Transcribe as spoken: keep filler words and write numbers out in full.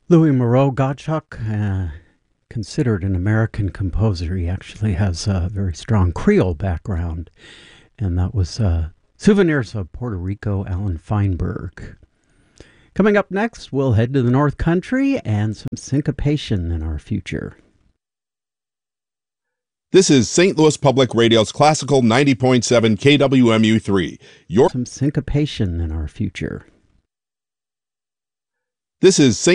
Louis Moreau Gottschalk, uh, considered an American composer. He actually has a very strong Creole background, and that was uh, Souvenirs of Puerto Rico, Alan Feinberg. Coming up next, we'll head to the North Country and some syncopation in our future. This is Saint Louis Public Radio's Classical ninety point seven K W M U three. Your Some syncopation in our future. This is Saint